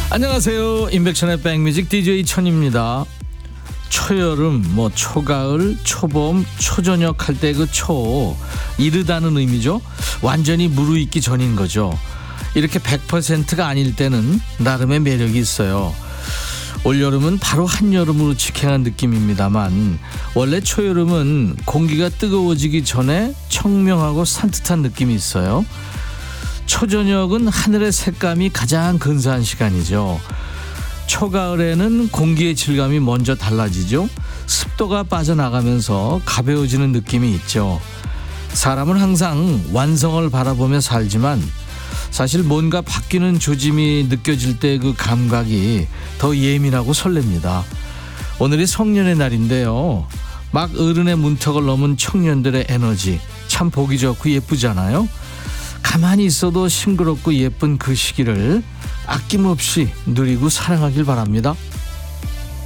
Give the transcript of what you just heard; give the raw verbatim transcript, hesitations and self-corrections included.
안녕하세요. 임백천의 백뮤직 디제이 천입니다. 초여름, 뭐 초가을, 초봄, 초저녁 할 때 그 초, 이르다는 의미죠. 완전히 무르익기 전인 거죠. 이렇게 백 퍼센트가 아닐 때는 나름의 매력이 있어요. 올여름은 바로 한여름으로 직행한 느낌입니다만, 원래 초여름은 공기가 뜨거워지기 전에 청명하고 산뜻한 느낌이 있어요. 초저녁은 하늘의 색감이 가장 근사한 시간이죠. 초가을에는 공기의 질감이 먼저 달라지죠. 습도가 빠져나가면서 가벼워지는 느낌이 있죠. 사람은 항상 완성을 바라보며 살지만 사실 뭔가 바뀌는 조짐이 느껴질 때 그 감각이 더 예민하고 설렙니다. 오늘이 성년의 날인데요. 막 어른의 문턱을 넘은 청년들의 에너지 참 보기 좋고 예쁘잖아요. 가만히 있어도 싱그럽고 예쁜 그 시기를 아낌없이 누리고 사랑하길 바랍니다.